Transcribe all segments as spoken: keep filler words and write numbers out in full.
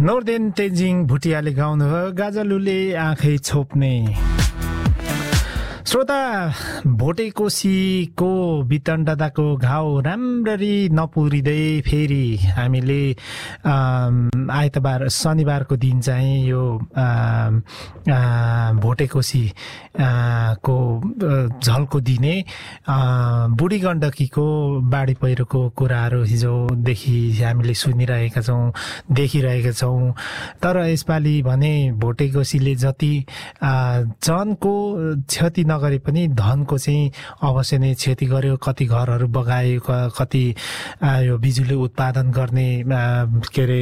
नोर्देन तेन्जिङ भुटियाले गाउनुभयो गाजलुले आँखै छोप्ने। श्रोता, भोटेकोसीको वितण्डताको घाउ राम्ररी नपुरिँदै फेरि हामीले आइतबार शनिबारको दिन चाहिँ यो भोटेकोसी को झल्को दिने बुढी गण्डकीको बाढी पहिरोको कुराहरू हिजोदेखि हामीले सुनिरहेका छौँ, देखिरहेका छौँ। तर यसपालि भने भोटेकोसीले जति जनको क्षति नगरे पनि धनको चाहिँ अवश्य नै क्षति गर्यो। कति घरहरू बगायो, कति यो बिजुली उत्पादन गर्ने के अरे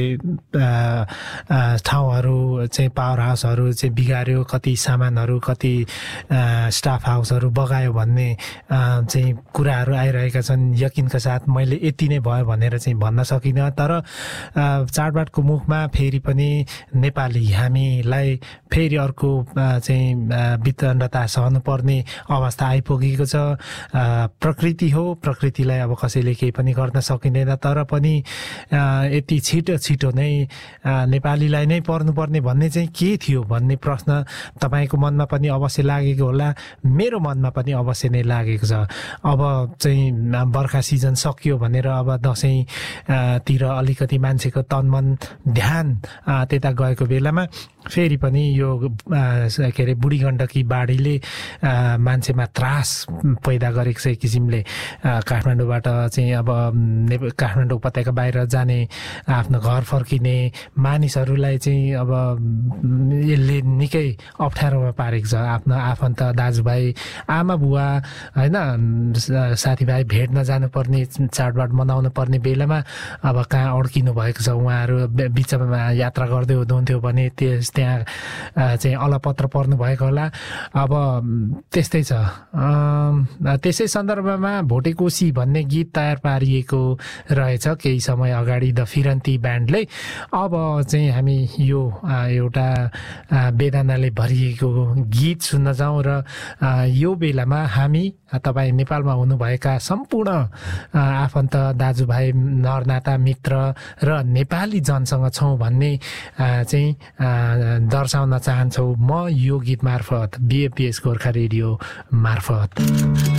ठाउँहरू चाहिँ पावर हाउसहरू चाहिँ बिगार्यो, कति सामानहरू, कति स्टाफ हाउसहरू बगायो भन्ने चाहिँ कुराहरू आइरहेका छन्। यकिनका साथ मैले यति नै भयो भनेर चाहिँ भन्न सकिनँ। तर चाडबाडको मुखमा फेरि पनि नेपाली हामीलाई फेरि अर्को चाहिँ वितण्डता सहनु पर्ने अवस्था आइपुगेको छ। प्रकृति हो, प्रकृतिलाई अब कसैले केही पनि गर्न सकिँदैन। तर पनि यति छिटो छिटो नै नेपालीलाई नै पर्नुपर्ने भन्ने चाहिँ के थियो भन्ने प्रश्न तपाईँको मनमा पनि अवश्य लागेको होला, मेरो मनमा पनि अवश्य नै लागेको छ। अब चाहिँ बर्खा सिजन सकियो भनेर अब दसैँतिर अलिकति मान्छेको तनमन ध्यान त्यता गएको बेलामा फेरि पनि यो के अरे बुढी गण्डकी बाढीले मान्छेमा त्रास पैदा गरेको छ एक किसिमले। काठमाडौँबाट चाहिँ अब काठमाडौँ उपत्यका बाहिर जाने, आफ्नो घर फर्किने मानिसहरूलाई चाहिँ अब यसले निकै अप्ठ्यारोमा पारेको छ। आफ्नो आफन्त दाजुभाइ, आमा बुवा होइन, साथीभाइ भेट्न जानुपर्ने, चाडबाड मनाउनु पर्ने बेलामा अब कहाँ अड्किनु भएको छ उहाँहरू। बिचमा यात्रा गर्दै हुनुहुन्थ्यो भने त्यस त्यहाँ चाहिँ अलपत्र पर्नु भएको होला। अब त्यस्तै छ। त्यसै सन्दर्भमा भोटेकोसी भन्ने गीत तयार पारिएको रहेछ केही समय अगाडि द फिरन्ती ब्यान्डले। अब चाहिँ हामी यो एउटा वेदनाले भरिएको गीत सुन्न जाउँ र यो बेलामा हामी तपाईँ नेपालमा हुनुभएका सम्पूर्ण आफन्त दाजुभाइ, नरनाता, मित्र र नेपाली जनसँग छौँ भन्ने चाहिँ दर्शाउन चाहन्छौँ म यो गीत मार्फत, बिएपिएस गोर्खा रेडियो मार्फत।